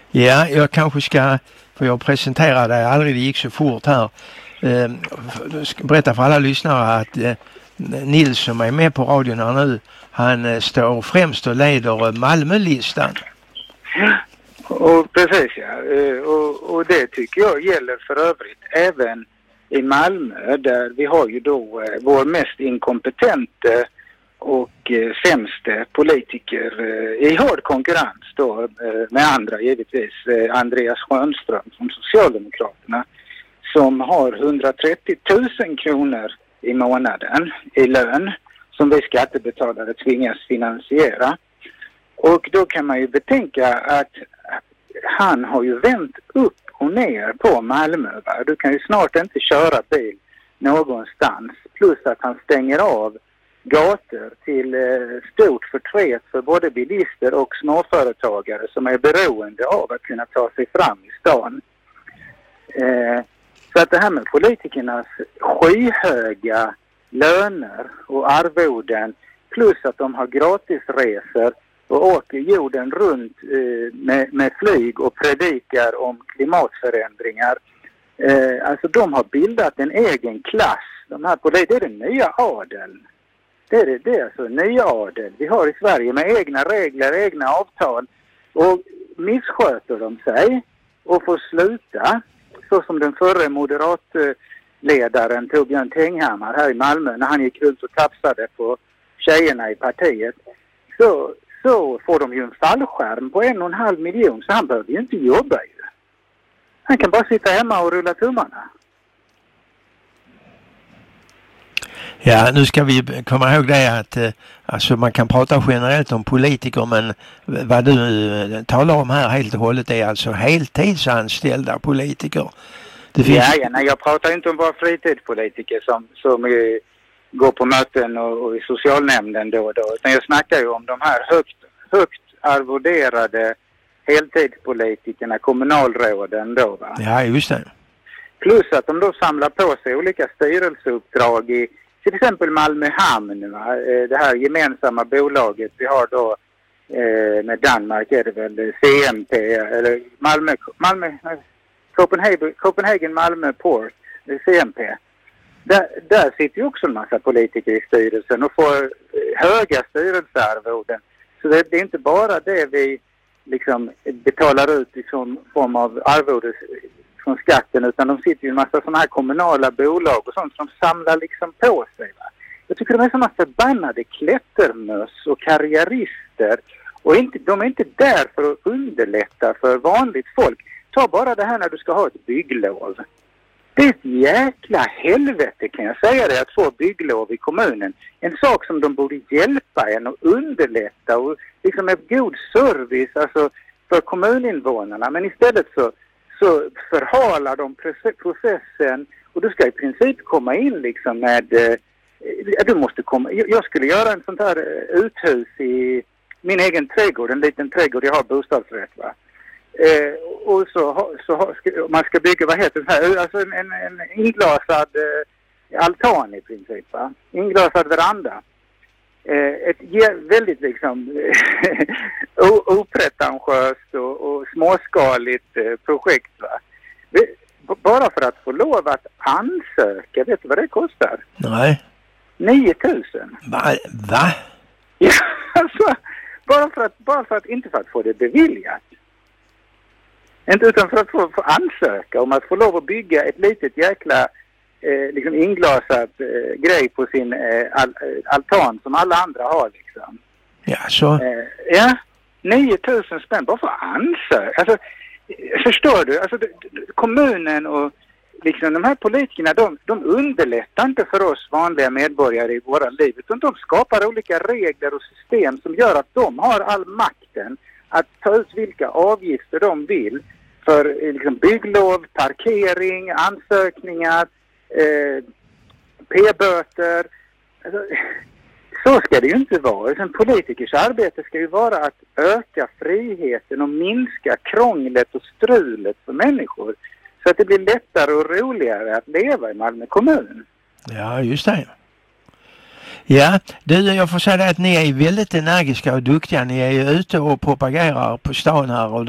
Ja, jag kanske ska, för jag presenterade dig aldrig, det gick så fort här. Berätta för alla lyssnare att Nils som är med på radion här nu, han står främst och leder Malmölistan. Och precis, ja. Och det tycker jag gäller för övrigt även i Malmö, där vi har ju då vår mest inkompetente och sämste politiker i hård konkurrens då med andra givetvis, Andreas Schönström från Socialdemokraterna, som har 130 000 kronor i månaden i lön som vi skattebetalare tvingas finansiera. Och då kan man ju betänka att han har ju vänt upp och ner på Malmö. Va? Du kan ju snart inte köra bil någonstans. Plus att han stänger av gator till stort förtret för både bilister och småföretagare som är beroende av att kunna ta sig fram i stan. Så att det här med politikernas skyhöga löner och arvoden plus att de har gratisresor och åker jorden runt med flyg och predikar om klimatförändringar. Alltså de har bildat en egen klass. De här det är den nya adeln. Det är alltså nya adel vi har i Sverige med egna regler, egna avtal. Och missköter de sig och får sluta, så som den förre moderatledaren Torbjörn Tenghammar här i Malmö när han gick ut och tafsade på tjejerna i partiet, så får de ju en fallskärm på 1,5 miljon, så han behöver ju inte jobba ju. Han kan bara sitta hemma och rulla tummarna. Ja, nu ska vi komma ihåg det att alltså man kan prata generellt om politiker, men vad du talar om här helt och hållet är alltså heltidsanställda politiker. Det finns... nej, jag pratar inte om bara fritidspolitiker som går på möten och i socialnämnden då och då, utan jag snackar ju om de här högt arvoderade heltidspolitikerna, kommunalråden då, va? Ja, just det. Plus att de då samlar på sig olika styrelseuppdrag i till exempel Malmö hamn, va? Det här gemensamma bolaget vi har då med Danmark är det väl CMP eller Copenhagen Malmö Port, CMP. Där sitter ju också en massa politiker i styrelsen och får höga styrelsearvoden. Så det är inte bara det vi liksom betalar ut i form av arvodes från skatten, utan de sitter ju en massa sådana här kommunala bolag och sånt som samlar liksom på sig. Va? Jag tycker de är sådana förbannade klättermöss och karriärister, och de är inte där för att underlätta för vanligt folk. Ta bara det här när du ska ha ett bygglov. Det är ett jäkla helvete, kan jag säga det, att få bygglov i kommunen. En sak som de borde hjälpa en och underlätta och liksom med god service alltså för kommuninvånarna. Men istället så förhalar de processen, och du ska i princip komma in liksom med... du måste komma... Jag skulle göra en sånt här uthus i min egen trädgård, en liten trädgård, jag har bostadsrätt, va? Och så man ska bygga, vad heter det här, alltså en inglasad altan i princip, va? Inglasad veranda. Ett väldigt liksom opretentiöst och småskaligt projekt, va? Bara för att få lov att ansöka, vet du vad det kostar? Nej. 9 000. Va? Ja, alltså, bara för att inte för att få det beviljat. Inte utan för att få ansöka om att få lov att bygga ett litet jäkla liksom inglasat grej på sin altan som alla andra har liksom. Ja, så. Ja, 9 000 spänn bara för att ansöka. Alltså, förstår du? Alltså, kommunen och liksom de här politikerna, de underlättar inte för oss vanliga medborgare i våra liv, utan de skapar olika regler och system som gör att de har all makten att ta ut vilka avgifter de vill för liksom bygglov, parkering, ansökningar, p-böter. Alltså, så ska det ju inte vara. En politikers arbete ska ju vara att öka friheten och minska krånglet och strulet för människor, så att det blir lättare och roligare att leva i Malmö kommun. Ja, just det. Ja, jag får säga att ni är väldigt energiska och duktiga. Ni är ju ute och propagerar på stan här och